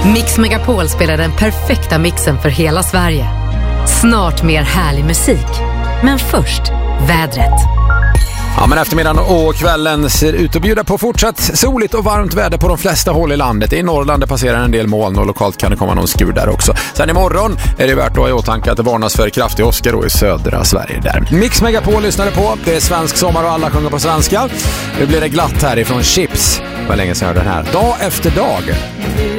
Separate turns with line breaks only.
Mix Megapol spelar den perfekta mixen för hela Sverige. Snart mer härlig musik. Men först, vädret.
Ja, men eftermiddagen och kvällen ser ut att bjuda på fortsatt soligt och varmt väder på de flesta håll i landet. I Norrland det passerar en del moln och lokalt kan det komma någon skur där också. Sen imorgon är det värt att ha i åtanke att det varnas för kraftig åska då i södra Sverige där. Mix Megapol lyssnade på. Det är svensk sommar och alla sjunger på svenska. Nu blir det glatt härifrån Chips. Vad länge sedan jag hörde den här. Dag efter dag.